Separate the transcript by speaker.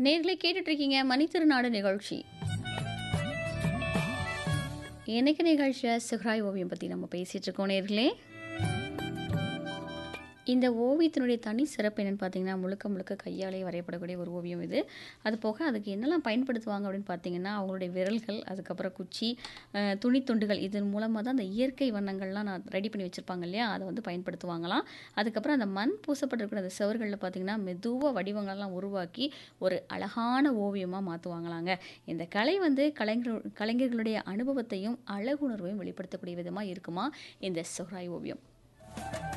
Speaker 1: நேர்களே கேட்டுட்டு இருக்கீங்க மணித்திருநாடு நிகழ்ச்சி. இன்னைக்கு நிகழ்ச்சியில் சுஹ்ராய் ஓவியம் பற்றி நம்ம பேசிகிட்டு இருக்கோம் நேர்களே. இந்த ஓவியத்தினுடைய தனி சிறப்பு என்னென்னு பார்த்தீங்கன்னா, முழுக்க முழுக்க கையாலே வரையப்படக்கூடிய ஒரு ஓவியம் இது. அது போக அதுக்கு என்னெல்லாம் பயன்படுத்துவாங்க அப்படின்னு பார்த்தீங்கன்னா, அவங்களுடைய விரல்கள், அதுக்கப்புறம் குச்சி, துணித்துண்டுகள் இதன் மூலமாக தான் அந்த இயற்கை வண்ணங்கள்லாம் நான் ரெடி பண்ணி வச்சுருப்பாங்க இல்லையா, அதை வந்து பயன்படுத்துவாங்களாம். அதுக்கப்புறம் அந்த மண் பூசப்பட்டிருக்கிற அந்த சுவர்களில் பார்த்தீங்கன்னா, மெதுவாக வடிவங்கள்லாம் உருவாக்கி ஒரு அழகான ஓவியமாக மாற்றுவாங்களாங்க. இந்த கலை வந்து கலைஞர்களுடைய அனுபவத்தையும் அழகுணர்வையும் வெளிப்படுத்தக்கூடிய விதமாக இருக்குமா இந்த சுஹ்ராய் ஓவியம்.